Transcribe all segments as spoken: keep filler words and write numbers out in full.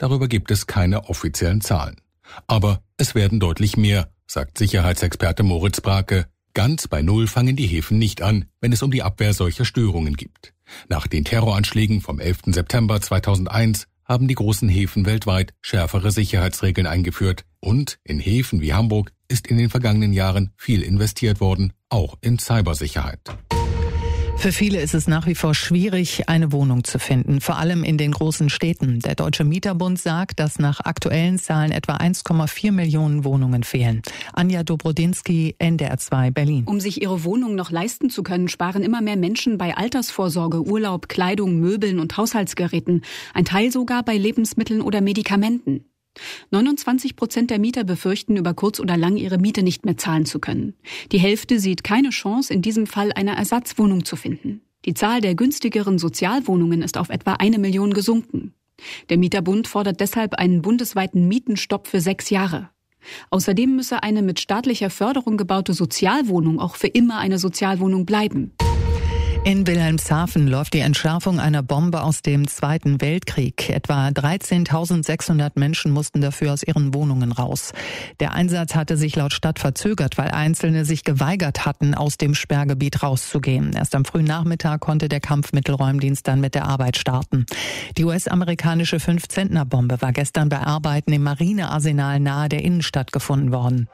Darüber gibt es keine offiziellen Zahlen. Aber es werden deutlich mehr, sagt Sicherheitsexperte Moritz Brake. Ganz bei Null fangen die Häfen nicht an, wenn es um die Abwehr solcher Störungen geht. Nach den Terroranschlägen vom elften September zweitausendeins haben die großen Häfen weltweit schärfere Sicherheitsregeln eingeführt. Und in Häfen wie Hamburg ist in den vergangenen Jahren viel investiert worden, auch in Cybersicherheit. Für viele ist es nach wie vor schwierig, eine Wohnung zu finden, vor allem in den großen Städten. Der Deutsche Mieterbund sagt, dass nach aktuellen Zahlen etwa eins Komma vier Millionen Wohnungen fehlen. Anja Dobrodinsky, N D R zwei, Berlin. Um sich ihre Wohnung noch leisten zu können, sparen immer mehr Menschen bei Altersvorsorge, Urlaub, Kleidung, Möbeln und Haushaltsgeräten. Ein Teil sogar bei Lebensmitteln oder Medikamenten. neunundzwanzig Prozent der Mieter befürchten, über kurz oder lang ihre Miete nicht mehr zahlen zu können. Die Hälfte sieht keine Chance, in diesem Fall eine Ersatzwohnung zu finden. Die Zahl der günstigeren Sozialwohnungen ist auf etwa eine Million gesunken. Der Mieterbund fordert deshalb einen bundesweiten Mietenstopp für sechs Jahre. Außerdem müsse eine mit staatlicher Förderung gebaute Sozialwohnung auch für immer eine Sozialwohnung bleiben. In Wilhelmshaven läuft die Entschärfung einer Bombe aus dem Zweiten Weltkrieg. Etwa dreizehntausendsechshundert Menschen mussten dafür aus ihren Wohnungen raus. Der Einsatz hatte sich laut Stadt verzögert, weil Einzelne sich geweigert hatten, aus dem Sperrgebiet rauszugehen. Erst am frühen Nachmittag konnte der Kampfmittelräumdienst dann mit der Arbeit starten. Die U S-amerikanische fünf-Zentner-Bombe war gestern bei Arbeiten im Marinearsenal nahe der Innenstadt gefunden worden.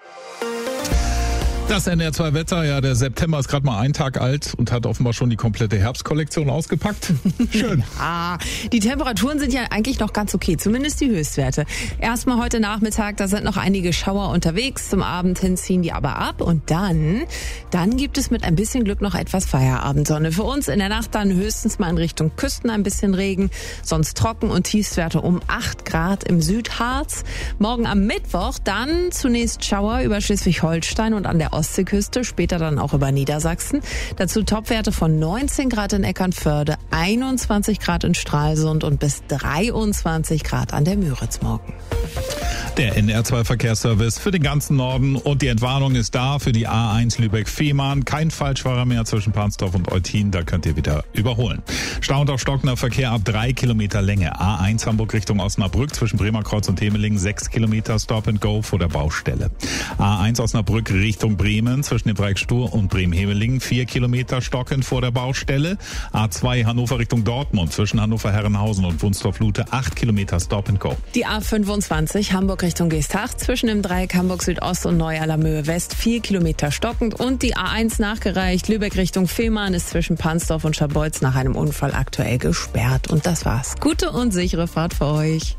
Das N D R zwei Wetter, ja, der September ist gerade mal einen Tag alt und hat offenbar schon die komplette Herbstkollektion ausgepackt. Schön. Ah, die Temperaturen sind ja eigentlich noch ganz okay, zumindest die Höchstwerte. Erstmal heute Nachmittag, da sind noch einige Schauer unterwegs, zum Abend hin ziehen die aber ab und dann, dann gibt es mit ein bisschen Glück noch etwas Feierabendsonne. Für uns in der Nacht dann höchstens mal in Richtung Küsten ein bisschen Regen, sonst trocken und Tiefstwerte um acht Grad im Südharz. Morgen am Mittwoch dann zunächst Schauer über Schleswig-Holstein und an der Ostseeküste, später dann auch über Niedersachsen. Dazu Topwerte von neunzehn Grad in Eckernförde, einundzwanzig Grad in Stralsund und bis dreiundzwanzig Grad an der Müritz morgen. Der N D R zwei Verkehrsservice für den ganzen Norden und die Entwarnung ist da für die A eins Lübeck-Fehmarn. Kein Falschfahrer mehr zwischen Pansdorf und Eutin, da könnt ihr wieder überholen. Stau und auch stockender Verkehr ab drei Kilometer Länge. A eins Hamburg Richtung Osnabrück zwischen Bremerkreuz und Hemeling, sechs Kilometer Stop and Go vor der Baustelle. A eins Osnabrück Richtung Bremen zwischen dem Dreieck Stur und Bremen-Hemeling, vier Kilometer stockend vor der Baustelle. A zwei Hannover Richtung Dortmund zwischen Hannover-Herrenhausen und Wunstorf-Lute, acht Kilometer Stop and Go. Die A fünfundzwanzig Hamburg Richtung Geesthacht zwischen dem Dreieck Hamburg Südost und Neu-Alamöhe West, vier Kilometer stockend. Und die A eins nachgereicht Lübeck Richtung Fehmarn ist zwischen Pansdorf und Scharbeutz nach einem Unfall aktuell gesperrt. Und das war's. Gute und sichere Fahrt für euch.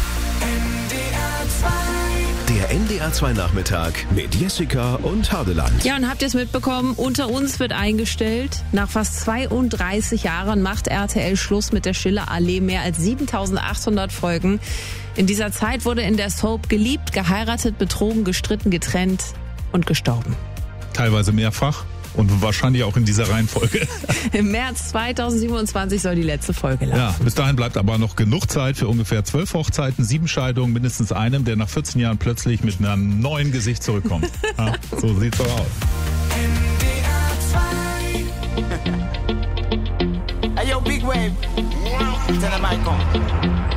Der N D R zwei Nachmittag mit Jessica und Hadeland. Ja, und habt ihr es mitbekommen? Unter uns wird eingestellt. Nach fast zweiunddreißig Jahren macht R T L Schluss mit der Schiller-Allee. Mehr als siebentausendachthundert Folgen. In dieser Zeit wurde in der Soap geliebt, geheiratet, betrogen, gestritten, getrennt und gestorben. Teilweise mehrfach. Und wahrscheinlich auch in dieser Reihenfolge. Im März zweitausendsiebenundzwanzig soll die letzte Folge laufen. Ja, bis dahin bleibt aber noch genug Zeit für ungefähr zwölf Hochzeiten, sieben Scheidungen, mindestens einem, der nach vierzehn Jahren plötzlich mit einem neuen Gesicht zurückkommt. Ja, so sieht's doch aus. Hey, yo, Big Wave. Tell them I come.